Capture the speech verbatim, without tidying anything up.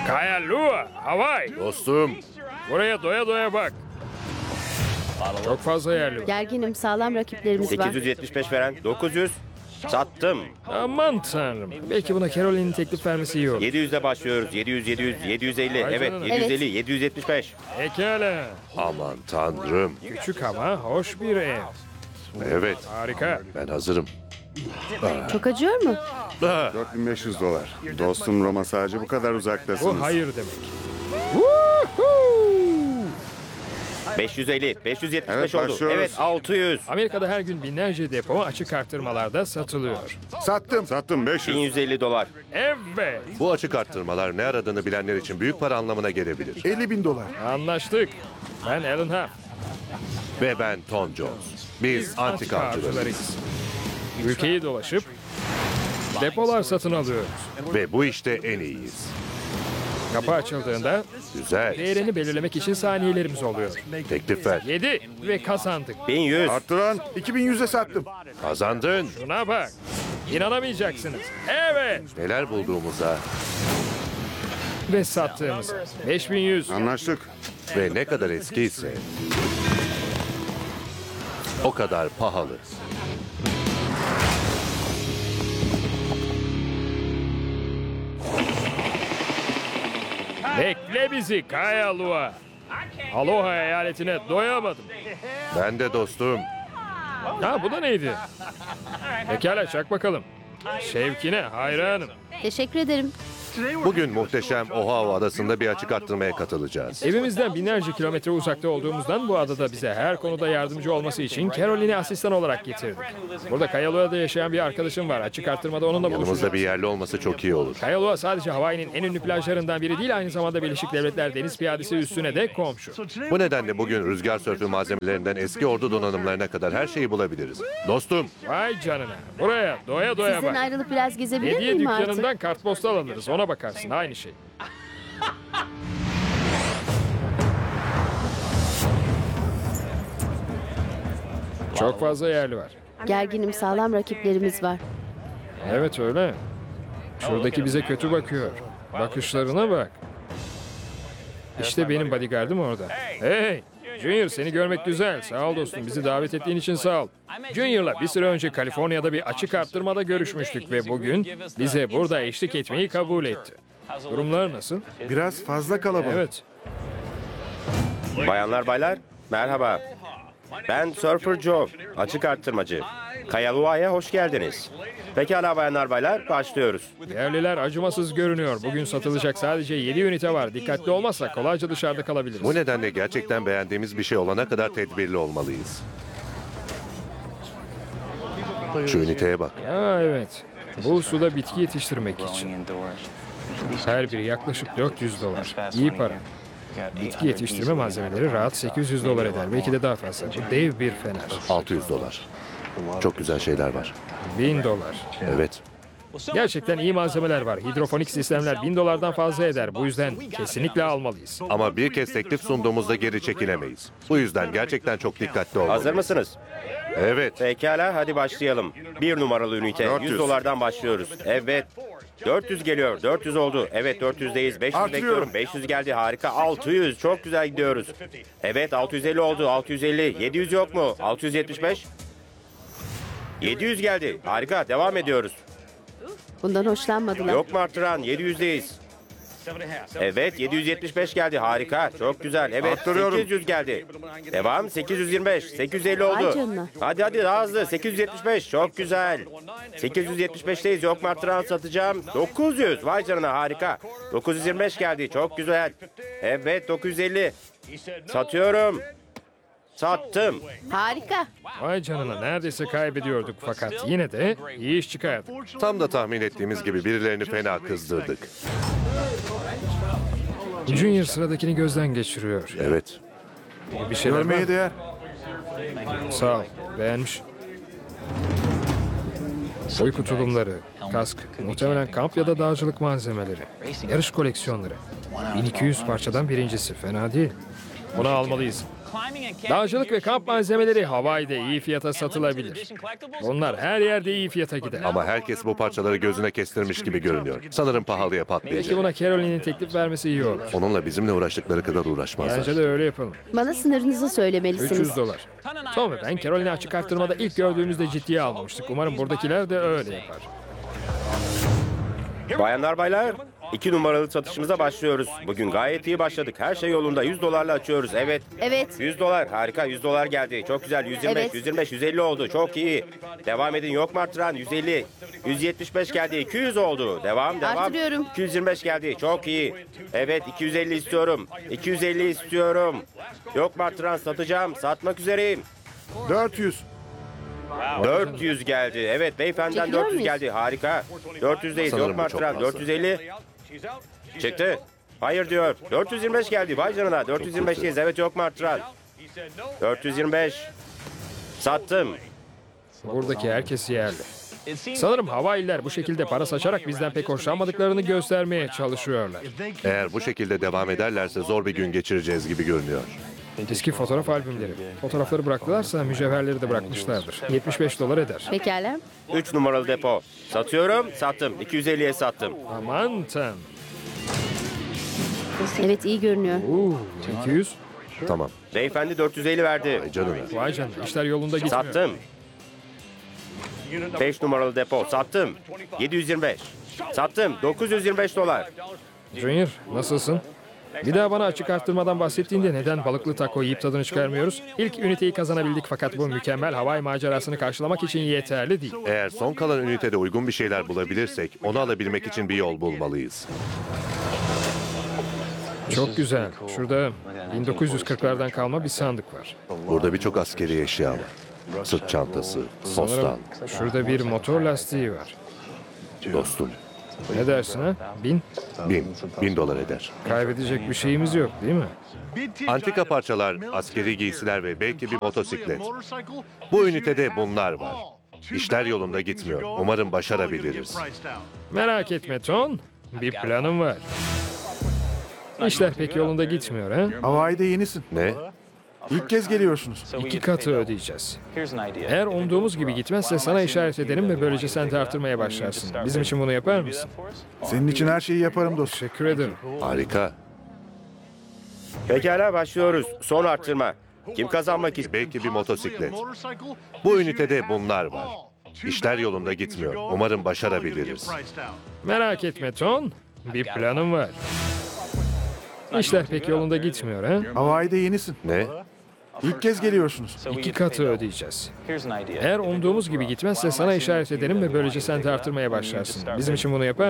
Kailua, Hawaii. Dostum, Buraya doya doya bak. Çok fazla yerli var. Gerginim, sağlam rakiplerimiz var. sekiz yüz yetmiş beş veren. dokuz yüz. Sattım. Aman tanrım. Belki buna Caroline'in teklif vermesi iyi olur. yedi yüzle başlıyoruz. yedi yüz, yedi yüz, yedi yüz elli. Vay Evet, canına. yedi yüz elli, Evet. yedi yüz yetmiş beş. Pekala. aman tanrım. Küçük ama hoş bir ev. Evet, Harika. ben hazırım. Çok acıyor mu? Ah, dört bin beş yüz dolar. Dostum Roma sadece bu kadar uzaktasınız. Bu hayır demek. beş yüz elli, beş yüz yetmiş beş Evet, oldu. başlıyoruz. Evet, altı yüz. Amerika'da her gün binlerce depo açık arttırmalarda satılıyor. Sattım. Sattım beş bin yüz. yüz elli dolar. Evet. bu açık arttırmalar ne aradığını bilenler için büyük para anlamına gelebilir. elli bin dolar. Anlaştık. Ben Alan Huff. Ve ben Tom Jones. Biz antika avcılarıyız. avcılarıyız. Ülkeyi dolaşıp depolar satın alıyoruz. Ve bu işte en iyiyiz. Kapı açıldığında Güzel. değerini belirlemek için saniyelerimiz oluyor. Teklif ver. Yedi ve kazandık. bin yüz. Arttıran iki bin yüze sattım. Kazandın. Şuna bak. İnanamayacaksınız. Evet. Neler bulduğumuza Ve sattığımız beş bin yüz. Anlaştık. ve ne kadar eskiyse o kadar pahalı. Bekle bizi Kailua. Aloha eyaletine doyamadım. Ben de dostum. Ha bu da neydi? Pekala çak bakalım. Şevkine hayranım. Teşekkür ederim. Bugün muhteşem Oahu adasında bir açık arttırmaya katılacağız. Evimizden binlerce kilometre uzakta olduğumuzdan bu adada bize her konuda yardımcı olması için Caroline'i asistan olarak getirdik. Burada Kaialua'da yaşayan bir arkadaşım var. Açık arttırmada onunla buluşacağız. Yanımızda bir yerli olması çok iyi olur. Kaialua sadece Hawaii'nin en ünlü plajlarından biri değil, aynı zamanda Birleşik Devletler Deniz Piyadesi üssüne de komşu. Bu nedenle bugün rüzgar sörfü malzemelerinden eski ordu donanımlarına kadar her şeyi bulabiliriz. Dostum, Vay canına. Buraya doya doya Sizden bak. ayrılıp biraz gezebilir Hediye miyim artık? dükkanından kartpostal alırız. Ona bakarsın. Aynı şey. Çok fazla yerli var. Gerginim, sağlam rakiplerimiz var. Evet öyle. Şuradaki bize kötü bakıyor. Bakışlarına bak. İşte benim bodyguardım orada. Hey! Junior seni görmek güzel. Sağ ol dostum. Bizi davet ettiğin için sağ ol. Junior'la bir süre önce Kaliforniya'da bir açık arttırmada görüşmüştük ve bugün bize burada eşlik etmeyi kabul etti. Durumlar nasıl? Biraz fazla kalabalık. Evet. Bayanlar baylar, merhaba. Ben Surfer Joe, açık arttırmacı. Kaialua'ya hoş geldiniz. Pekala bayanlar baylar, başlıyoruz. Yerliler acımasız görünüyor. Bugün satılacak sadece yedi ünite var. Dikkatli olmazsak kolayca dışarıda kalabiliriz. bu nedenle gerçekten beğendiğimiz bir şey olana kadar tedbirli olmalıyız. Şu üniteye bak. Ha evet. Bu suda bitki yetiştirmek için. Her biri yaklaşık dört yüz dolar. İyi para. Bitki yetiştirme malzemeleri rahat sekiz yüz dolar eder. Belki de daha fazla. Bu dev bir fener. altı yüz dolar. Çok güzel şeyler var. bin dolar. Evet. Gerçekten iyi malzemeler var. Hidrofonik sistemler bin dolardan fazla eder. Bu yüzden kesinlikle almalıyız. Ama bir kez teklif sunduğumuzda geri çekilemeyiz. Bu yüzden gerçekten çok dikkatli olmalıyız. Hazır mısınız? Evet. Pekala, hadi başlayalım. Bir numaralı ünite, dört yüz yüz. dolardan başlıyoruz. Evet. dört yüz geliyor, dört yüz oldu. Evet, dört yüzdeyiz. beş yüz Artırıyorum. bekliyorum. beş yüz geldi, harika. altı yüz, çok güzel gidiyoruz. Evet, altı yüz elli oldu, altı yüz elli. yedi yüz yok mu? altı yüz yetmiş beş. yedi yüz geldi, harika. Devam ediyoruz. Bundan hoşlanmadılar. Yok mu artıran? yedi yüzdeyiz. Evet, yedi yüz yetmiş beş geldi, harika. Çok güzel. Evet, Arttırıyorum. sekiz yüz geldi. Devam, sekiz yüz yirmi beş. sekiz yüz elli Vay oldu. canına. Hadi hadi daha hızlı. sekiz yüz yetmiş beş, çok güzel. sekiz yüz yetmiş beşteyiz, yok mu artıran satacağım. dokuz yüz, vay canına harika. dokuz yüz yirmi beş geldi, çok güzel. Evet, dokuz yüz elli. Satıyorum. Sattım. Harika. Vay canına neredeyse kaybediyorduk fakat yine de iyi iş çıkardık. Tam da tahmin ettiğimiz gibi birilerini fena kızdırdık. Junior sıradakini gözden geçiriyor. Evet. Bir şeyler var Görmeye mı? değer. Sağ ol. Beğenmiş. Uyku tulumları, kask, muhtemelen kamp ya da dağcılık malzemeleri, yarış koleksiyonları. bin iki yüz parçadan birincisi. Fena değil. Bunu almalıyız. Dağcılık ve kamp malzemeleri Hawaii'de iyi fiyata satılabilir. Onlar her yerde iyi fiyata gider. Ama herkes bu parçaları gözüne kestirmiş gibi görünüyor. Sanırım pahalıya Belki patlayacak. buna Caroline'in teklif vermesi iyi olur. Onunla bizimle uğraştıkları kadar uğraşmazlar. Bence de öyle yapalım. Bana sınırınızı söylemelisiniz. üç yüz dolar. Tom ve ben Caroline'i açık arttırmada ilk gördüğümüzde ciddiye almamıştık. Umarım buradakiler de öyle yapar. Bayanlar baylar, iki numaralı satışımıza başlıyoruz. Bugün gayet iyi başladık. Her şey yolunda. yüz dolarla açıyoruz. Evet. Evet. yüz dolar. Harika. yüz dolar geldi. Çok güzel. yüz yirmi beş, Evet. yüz yirmi beş, yüz elli oldu. Çok iyi. Devam edin. Yok mu arttıran? yüz elli. yüz yetmiş beş geldi. iki yüz oldu. Devam, devam. Artırıyorum. iki yüz yirmi beş geldi. Çok iyi. Evet, iki yüz elli istiyorum. iki yüz elli istiyorum. Yok mu arttıran? Satacağım. Satmak üzereyim. dört yüz. dört yüz geldi. Evet, beyefendiden Çekiliyor dört yüz muyuz? geldi. Harika. dört yüzdeyiz. Sanırım Yok mu bu çok arttıran? fazla. dört yüz elli. Çıktı. Hayır diyor. dört yüz yirmi beş geldi. Vay canına. dört yüz yirmi beşteyiz. Evet, yok mu arttıran? dört yüz yirmi beş. Sattım. Buradaki herkes yerli. Sanırım Hawaii'liler bu şekilde para saçarak bizden pek hoşlanmadıklarını göstermeye çalışıyorlar. Eğer bu şekilde devam ederlerse zor bir gün geçireceğiz gibi görünüyor. Eski fotoğraf albümleri. Fotoğrafları bıraktılarsa mücevherleri de bırakmışlardır. yetmiş beş dolar eder. Pekala. üç numaralı depo. Satıyorum. Sattım. iki yüz elliye sattım. Aman tanrım. Evet, iyi görünüyor. Uuu, iki yüz. Tamam. Beyefendi dört yüz elli verdi. Ay canına. Vay canına, işler yolunda gitmiyor. Sattım. beş numaralı depo. Sattım. yedi yüz yirmi beş. Sattım. dokuz yüz yirmi beş dolar. Junior, nasılsın? Bir daha bana açık arttırmadan bahsettiğinde neden balıklı taco yiyip tadını çıkarmıyoruz? İlk üniteyi kazanabildik fakat bu mükemmel Hawaii macerasını karşılamak için yeterli değil. Eğer son kalan ünitede uygun bir şeyler bulabilirsek onu alabilmek için bir yol bulmalıyız. Çok güzel. Şurada bin dokuz yüz kırklardan kalma bir sandık var. Burada birçok askeri eşya var. Sırt çantası, postal, Sanırım şurada bir motor lastiği var. dostum. Ne dersin ha? Bin? Bin, bin dolar eder. Kaybedecek bir şeyimiz yok değil mi? Antika parçalar, askeri giysiler ve belki bir motosiklet. Bu ünitede bunlar var. İşler yolunda gitmiyor. Umarım başarabiliriz. Merak etme Ton. Bir planım var. İşler pek yolunda gitmiyor ha? Hawaii'de yenisin. Ne? İlk kez geliyorsunuz. İki katı ödeyeceğiz. Eğer umduğumuz gibi gitmezse sana işaret ederim ve böylece sen de artırmaya başlarsın. Bizim için bunu yapar mısın? Senin için her şeyi yaparım dostum. Teşekkür ederim. Harika. Pekala başlıyoruz. Son arttırma. Kim kazanmak istiyor? Belki bir motosiklet. Bu ünitede bunlar var. İşler yolunda gitmiyor. Umarım başarabiliriz. Merak etme Ton. Bir planım var. İşler pek yolunda gitmiyor ha? Hawaii'de yenisin. Ne? İlk kez geliyorsunuz. İki katı ödeyeceğiz. Eğer umduğumuz gibi gitmezse sana işaret ederim ve böylece sen de artırmaya başlarsın. Bizim için bunu yapar